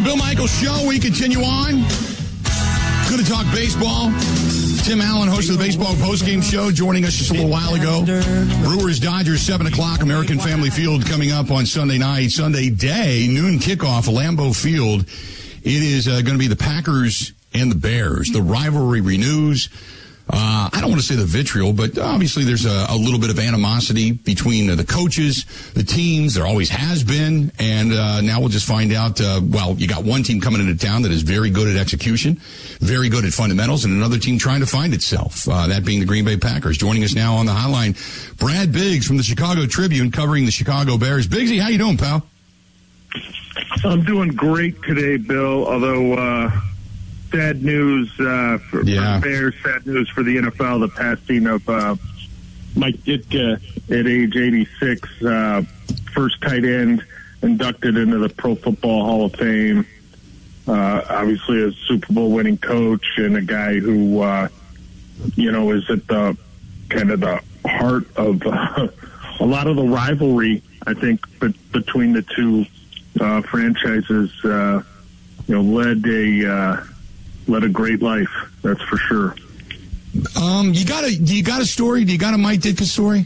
The Bill Michaels Show. We continue on. Good to talk baseball. Tim Allen, host of the Baseball Postgame Show, joining us just a little while ago. Brewers, Dodgers, 7 o'clock, American Family Field coming up on Sunday night. Sunday day, noon kickoff, Lambeau Field. It is going to be the Packers and the Bears. The rivalry renews. I don't want to say the vitriol, but obviously there's a little bit of animosity between the coaches, the teams. There always has been, and now we'll just find out. You got one team coming into town that is very good at execution, very good at fundamentals, and another team trying to find itself, that being the Green Bay Packers. Joining us now on the hotline, Brad Biggs from the Chicago Tribune, covering the Chicago Bears. Biggsy, how you doing, pal? I'm doing great today, Bill, although sad news for the Bears, sad news for the NFL, the passing of Mike Ditka at age 86, first tight end inducted into the Pro Football Hall of Fame. Obviously a Super Bowl winning coach and a guy who, is at the kind of the heart of a lot of the rivalry, I think, between the two franchises, led a great life, that's for sure. You got a story? Do you got a Mike Ditka story?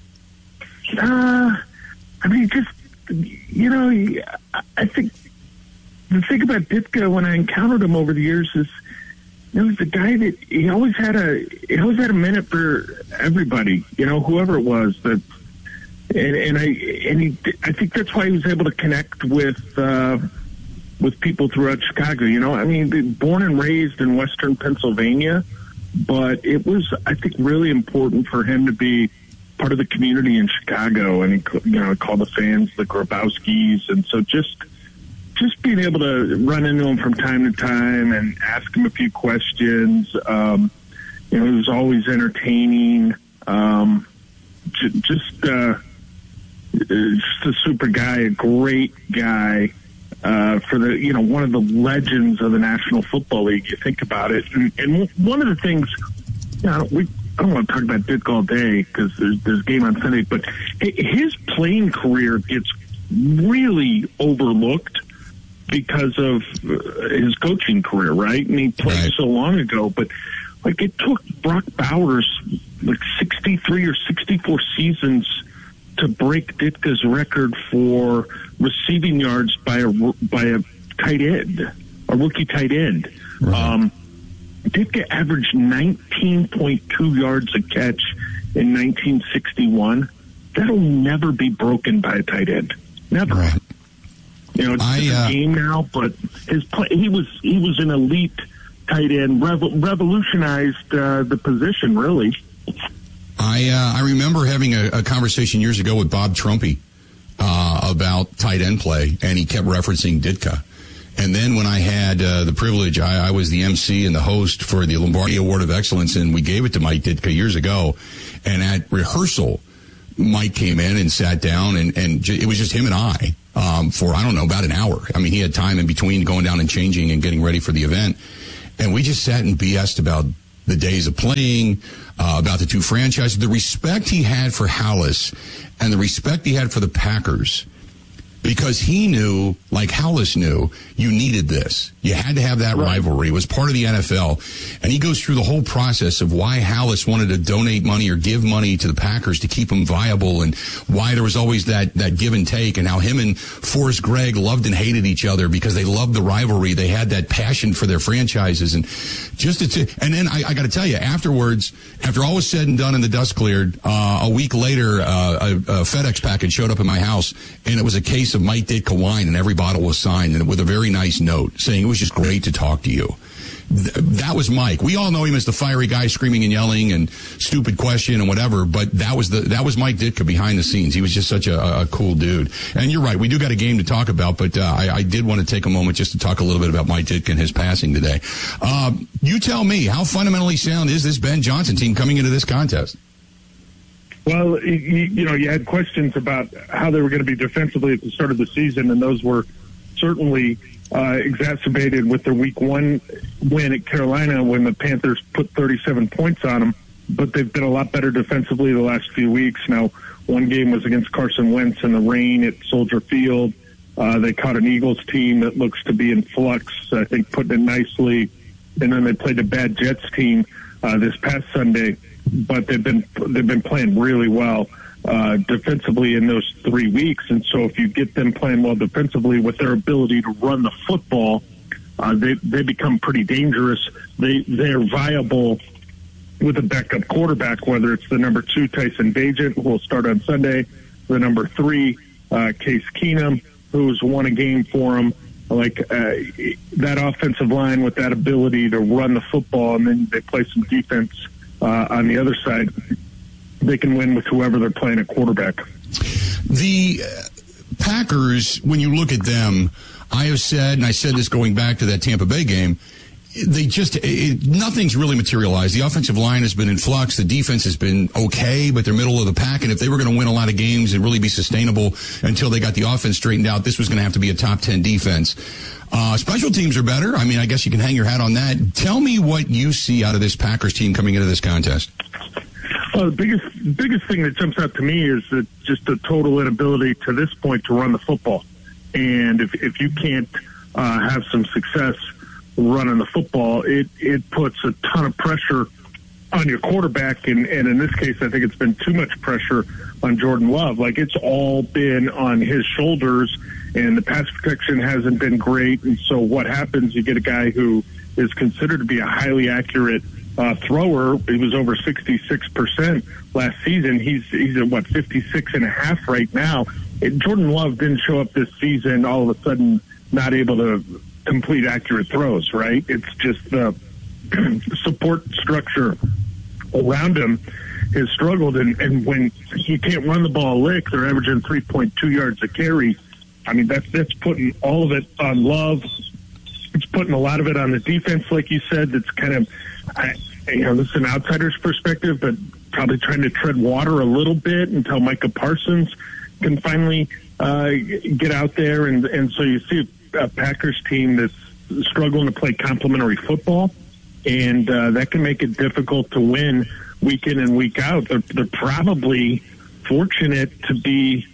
I think the thing about Ditka when I encountered him over the years is he was the guy that he always had a minute for everybody, whoever it was. I think that's why he was able to connect with people throughout Chicago. Born and raised in Western Pennsylvania, but it was, I think, really important for him to be part of the community in Chicago. And he called the fans the Grabowskis, and so just being able to run into him from time to time and ask him a few questions. He was always entertaining. Just a super guy, a great guy. For the, one of the legends of the National Football League, you think about it. And one of the things, I don't want to talk about Ditka all day because there's a game on Sunday, but his playing career gets really overlooked because of his coaching career, right? And he played so long ago, but it took Brock Bowers 63 or 64 seasons to break Ditka's record for receiving yards by a tight end, a rookie tight end. Right. Ditka averaged 19.2 yards a catch in 1961. That'll never be broken by a tight end. Never. Right. It's a game now, but he was an elite tight end, revolutionized the position, really. I remember having a conversation years ago with Bob Trumpy about tight end play, and he kept referencing Ditka. And then when I had the privilege, I was the MC and the host for the Lombardi Award of Excellence, and we gave it to Mike Ditka years ago. And at rehearsal, Mike came in and sat down, and it was just him and I for, about an hour. I mean, he had time in between going down and changing and getting ready for the event. And we just sat and BS'd about the days of playing, about the two franchises, the respect he had for Halas and the respect he had for the Packers, because he knew, like Halas knew, you needed this. You had to have that rivalry. It was part of the NFL. And he goes through the whole process of why Halas wanted to donate money or give money to the Packers to keep them viable, and why there was always that give and take, and how him and Forrest Gregg loved and hated each other because they loved the rivalry. They had that passion for their franchises. And and then I got to tell you, afterwards, after all was said and done and the dust cleared, a week later, a FedEx package showed up at my house, and it was a case of Mike Ditka wine, and every bottle was signed, and with a very nice note saying it was just great to talk to you. That was Mike. We all know him as the fiery guy screaming and yelling and stupid question and whatever, but that was Mike Ditka behind the scenes. He was just such a cool dude. And you're right, we do got a game to talk about, but I did want to take a moment just to talk a little bit about Mike Ditka and his passing today. You tell me, how fundamentally sound is this Ben Johnson team coming into this contest? Well, you had questions about how they were going to be defensively at the start of the season, and those were certainly exacerbated with their Week 1 win at Carolina when the Panthers put 37 points on them. But they've been a lot better defensively the last few weeks. Now, one game was against Carson Wentz in the rain at Soldier Field. They caught an Eagles team that looks to be in flux, I think putting it nicely. And then they played a bad Jets team this past Sunday, but they've been playing really well defensively in those 3 weeks. And so if you get them playing well defensively with their ability to run the football, they become pretty dangerous. They're viable with a backup quarterback, whether it's the number 2 Tyson Bagent, who will start on Sunday, the number 3 Case Keenum, who's won a game for him. That offensive line with that ability to run the football, and then they play some defense on the other side, they can win with whoever they're playing at quarterback. The Packers, when you look at them, I have said, and I said this going back to that Tampa Bay game, nothing's really materialized. The offensive line has been in flux. The defense has been okay, but they're middle of the pack. And if they were going to win a lot of games and really be sustainable until they got the offense straightened out, this was going to have to be a top 10 defense. Special teams are better. I mean, I guess you can hang your hat on that. Tell me what you see out of this Packers team coming into this contest. Well, the biggest thing that jumps out to me is just the total inability to this point to run the football. And if you can't have some success running the football, it puts a ton of pressure on your quarterback, and in this case, I think it's been too much pressure on Jordan Love. It's all been on his shoulders, and the pass protection hasn't been great. And so what happens, you get a guy who is considered to be a highly accurate thrower. He was over 66% last season. He's at 56.5 right now. Jordan Love didn't show up this season all of a sudden not able to complete accurate throws, right? It's just the support structure around him has struggled, and when he can't run the ball a lick, they're averaging 3.2 yards a carry. I mean, that's putting all of it on Love. It's putting a lot of it on the defense, like you said. That's kind of, this is an outsider's perspective, but probably trying to tread water a little bit until Micah Parsons can finally get out there, and so you see a Packers team that's struggling to play complementary football, and that can make it difficult to win week in and week out. They're probably fortunate to be,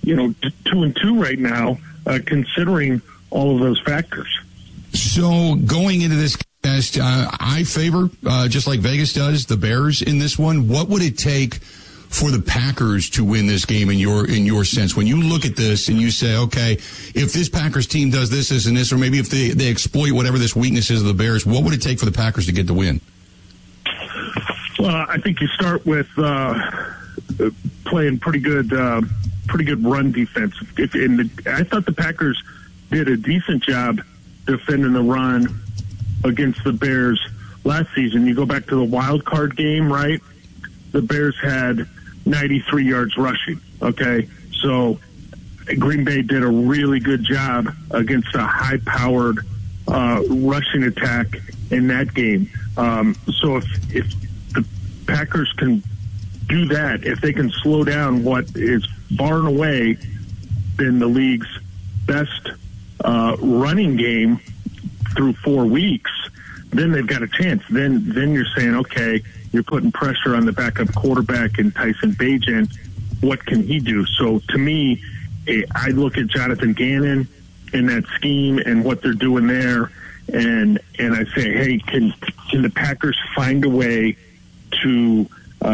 2-2 right now, considering all of those factors. So going into this contest, I favor, just like Vegas does, the Bears in this one. What would it take for the Packers to win this game in your sense? When you look at this and you say, okay, if this Packers team does this, and this, or maybe if they exploit whatever this weakness is of the Bears, what would it take for the Packers to get the win? Well, I think you start with playing pretty good run defense. I thought the Packers did a decent job defending the run against the Bears last season. You go back to the wild card game, right? The Bears had 93 yards rushing, okay? So Green Bay did a really good job against a high-powered rushing attack in that game. So if the Packers can do that, if they can slow down what is far and away been the league's best running game through 4 weeks, then they've got a chance. Then you're saying, okay, you're putting pressure on the backup quarterback and Tyson Bagent. What can he do? So to me, I look at Jonathan Gannon in that scheme and what they're doing there, and I say, hey, can the Packers find a way to,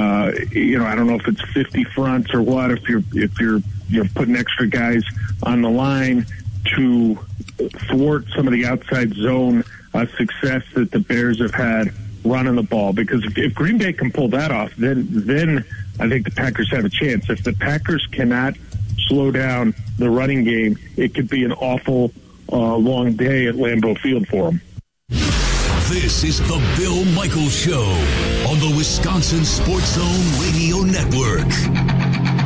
I don't know if it's 50 fronts or what, if you're putting extra guys on the line to thwart some of the outside zone success that the Bears have had running the ball. Because if Green Bay can pull that off, then I think the Packers have a chance. If the Packers cannot slow down the running game, it could be an awful long day at Lambeau Field for them. This is the Bill Michaels Show on the Wisconsin Sports Zone Radio Network.